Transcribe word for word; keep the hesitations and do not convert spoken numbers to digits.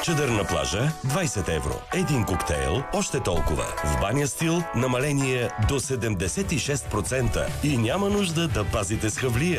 Чадър на плажа двайсет евро. Един коктейл още толкова. В Баня Стил намаление до седемдесет и шест процента. И няма нужда да пазите с хавлия.